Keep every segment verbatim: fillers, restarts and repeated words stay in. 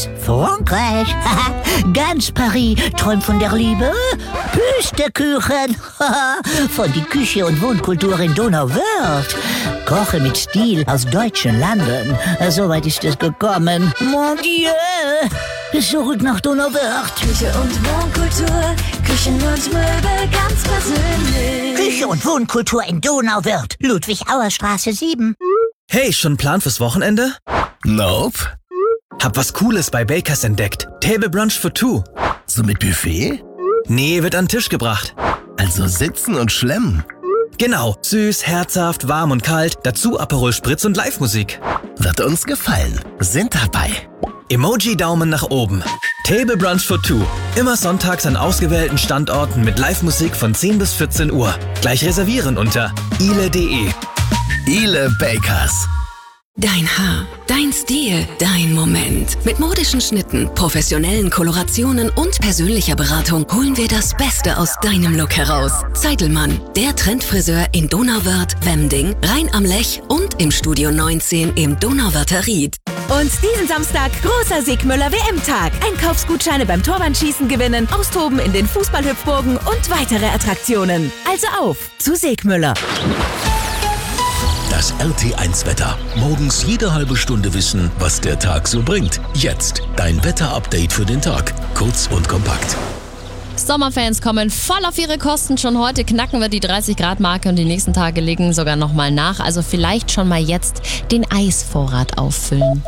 Frankreich, ganz Paris träumt von der Liebe. Pustekuchen, von die Küche und Wohnkultur in Donauwörth. Koche mit Stil aus deutschen Landen. Soweit ist es gekommen. Mon Dieu, zurück nach Donauwörth. Küche und Wohnkultur, Küchen und Möbel ganz persönlich. Küche und Wohnkultur in Donauwörth, Ludwig-Auer-Straße sieben. Hey, schon Plan fürs Wochenende? Nope. Hab was Cooles bei Bakers entdeckt. Table Brunch for two. So mit Buffet? Nee, wird an den Tisch gebracht. Also sitzen und schlemmen. Genau. Süß, herzhaft, warm und kalt. Dazu Aperol Spritz und Live-Musik. Wird uns gefallen. Sind dabei. Emoji-Daumen nach oben. Table Brunch for two. Immer sonntags an ausgewählten Standorten mit Live-Musik von zehn bis vierzehn Uhr. Gleich reservieren unter ile punkt de. Ile Bakers. Dein Haar, dein Stil, dein Moment. Mit modischen Schnitten, professionellen Kolorationen und persönlicher Beratung holen wir das Beste aus deinem Look heraus. Zeitelmann, der Trendfriseur in Donauwörth, Wemding, Rhein am Lech und im Studio neunzehn im Donauwörther Ried. Und diesen Samstag großer Siegmüller W M-Tag. Einkaufsgutscheine beim Torwandschießen gewinnen, austoben in den Fußballhüpfburgen und weitere Attraktionen. Also auf zu Siegmüller. Das R T eins Wetter. Morgens jede halbe Stunde wissen, was der Tag so bringt. Jetzt dein Wetter-Update für den Tag. Kurz und kompakt. Sommerfans kommen voll auf ihre Kosten. Schon heute knacken wir die dreißig Grad Marke und die nächsten Tage legen sogar noch mal nach. Also vielleicht schon mal jetzt den Eisvorrat auffüllen.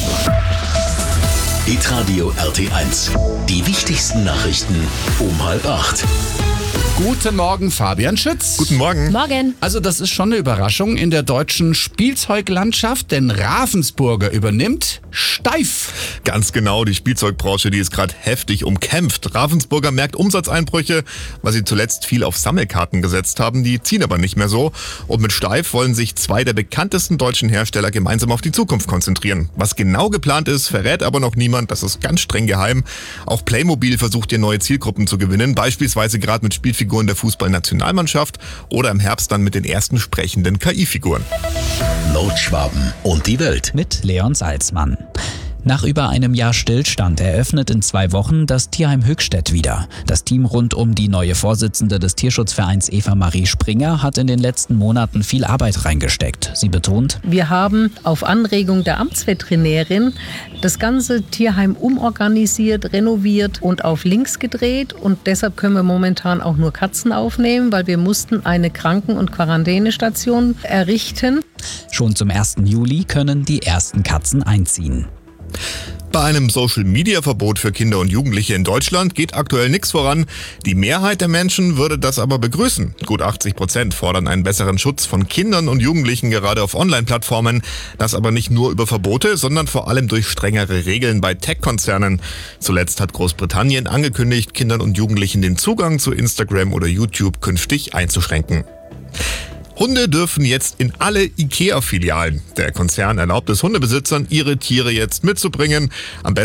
Hitradio R T eins. Die wichtigsten Nachrichten um halb acht. Guten Morgen, Fabian Schütz. Guten Morgen. Morgen. Also das ist schon eine Überraschung in der deutschen Spielzeuglandschaft, denn Ravensburger übernimmt Steif. Ganz genau, die Spielzeugbranche, die ist gerade heftig umkämpft. Ravensburger merkt Umsatzeinbrüche, weil sie zuletzt viel auf Sammelkarten gesetzt haben. Die ziehen aber nicht mehr so. Und mit Steif wollen sich zwei der bekanntesten deutschen Hersteller gemeinsam auf die Zukunft konzentrieren. Was genau geplant ist, verrät aber noch niemand. Das ist ganz streng geheim. Auch Playmobil versucht hier neue Zielgruppen zu gewinnen, beispielsweise gerade mit Spielfiguren der Fußballnationalmannschaft oder im Herbst dann mit den ersten sprechenden K I-Figuren. Nordschwaben und die Welt. Mit Leon Salzmann. Nach über einem Jahr Stillstand eröffnet in zwei Wochen das Tierheim Höchstädt wieder. Das Team rund um die neue Vorsitzende des Tierschutzvereins Eva-Marie Springer hat in den letzten Monaten viel Arbeit reingesteckt. Sie betont: Wir haben auf Anregung der Amtsveterinärin das ganze Tierheim umorganisiert, renoviert und auf links gedreht. Und deshalb können wir momentan auch nur Katzen aufnehmen, weil wir mussten eine Kranken- und Quarantänestation errichten. Schon zum ersten Juli können die ersten Katzen einziehen. Bei einem Social-Media-Verbot für Kinder und Jugendliche in Deutschland geht aktuell nichts voran. Die Mehrheit der Menschen würde das aber begrüßen. Gut achtzig Prozent fordern einen besseren Schutz von Kindern und Jugendlichen gerade auf Online-Plattformen. Das aber nicht nur über Verbote, sondern vor allem durch strengere Regeln bei Tech-Konzernen. Zuletzt hat Großbritannien angekündigt, Kindern und Jugendlichen den Zugang zu Instagram oder YouTube künftig einzuschränken. Hunde dürfen jetzt in alle IKEA-Filialen. Der Konzern erlaubt es Hundebesitzern, ihre Tiere jetzt mitzubringen. Am besten